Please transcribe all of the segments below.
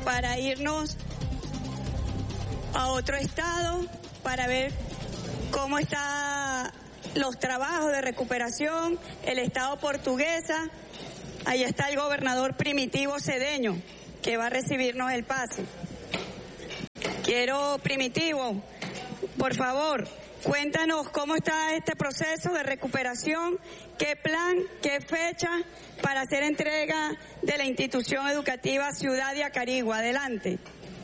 para irnos a otro estado para ver cómo están los trabajos de recuperación, el estado Portuguesa. Ahí está el gobernador Primitivo Cedeño, que va a recibirnos el pase. Quiero, Primitivo, por favor, cuéntanos cómo está este proceso de recuperación, qué plan, qué fecha para hacer entrega de la institución educativa Ciudad de Acarigua. Adelante.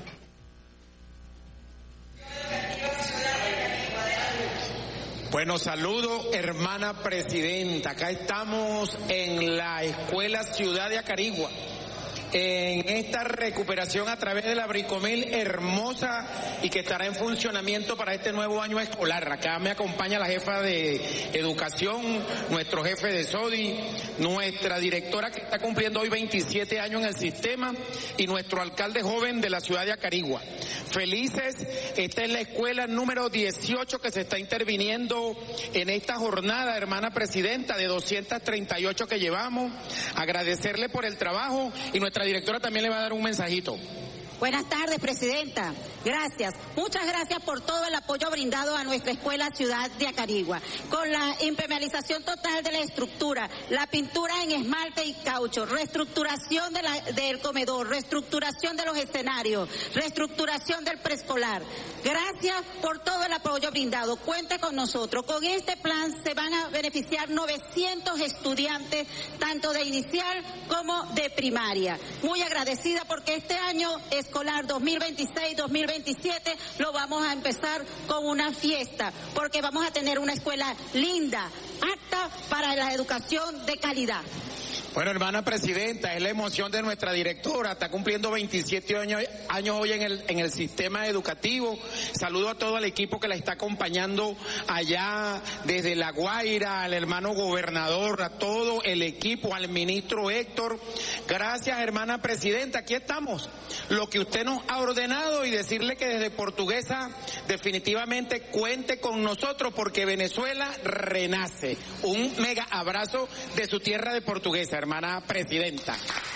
Bueno, saludo, hermana presidenta. Acá estamos en la Escuela Ciudad de Acarigua, en esta recuperación a través de la Bricomil hermosa y que estará en funcionamiento para este nuevo año escolar. Acá me acompaña la jefa de educación, nuestro jefe de SODI, nuestra directora que está cumpliendo hoy 27 años en el sistema y nuestro alcalde joven de la ciudad de Acarigua. Felices, esta es la escuela número 18 que se está interviniendo en esta jornada, hermana presidenta, de 238 que llevamos. Agradecerle por el trabajo y nuestra directora también le va a dar un mensajito. Buenas tardes, presidenta. Gracias. Muchas gracias por todo el apoyo brindado a nuestra escuela Ciudad de Acarigua. Con la impermeabilización total de la estructura, la pintura en esmalte y caucho, reestructuración del comedor, reestructuración de los escenarios, reestructuración del preescolar. Gracias por todo el apoyo brindado. Cuente con nosotros. Con este plan se van a beneficiar 900 estudiantes, tanto de inicial como de primaria. Muy agradecida porque este año escolar 2026-2027 lo vamos a empezar con una fiesta, porque vamos a tener una escuela linda, apta para la educación de calidad. Bueno, hermana presidenta, es la emoción de nuestra directora, está cumpliendo 27 años hoy en el sistema educativo. Saludo a todo el equipo que la está acompañando allá desde La Guaira, al hermano gobernador, a todo el equipo, al ministro Héctor. Gracias, hermana presidenta, aquí estamos. Lo que usted nos ha ordenado y decirle que desde Portuguesa definitivamente cuente con nosotros porque Venezuela renace. Un mega abrazo de su tierra de Portuguesa, hermana presidenta.